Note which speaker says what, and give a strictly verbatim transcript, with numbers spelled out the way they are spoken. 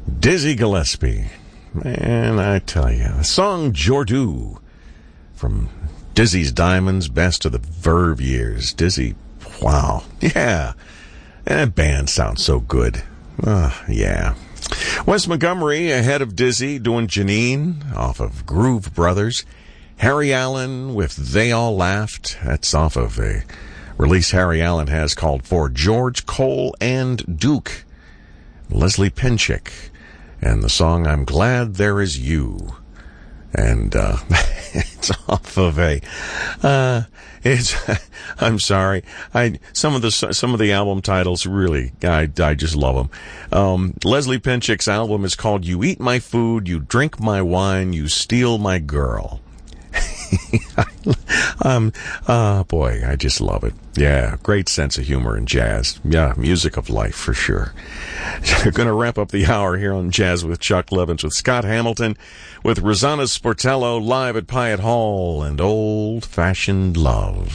Speaker 1: Dizzy Gillespie. Man, I tell you, the song Jordu from Dizzy's Diamonds, best of the Verve years. Dizzy, wow. Yeah. And that band sounds so good. Uh, yeah. Wes Montgomery ahead of Dizzy doing Janine off of Groove Brothers. Harry Allen with They All Laughed. That's off of a release Harry Allen has called For George Cole and Duke. Leslie Pinchick. And the song I'm Glad There Is You. And uh it's off of a uh it's I'm sorry. I some of the some of the album titles really I I just love them. Um Leslie Pinchick's album is called You Eat My Food, You Drink My Wine, You Steal My Girl. um, oh boy, I just love it. Yeah, great sense of humor in jazz. Yeah, music of life for sure. We're going to wrap up the hour here on Jazz with Chuck Levins with Scott Hamilton, with Rosanna Sportello live at Pyatt Hall and Old Fashioned Love.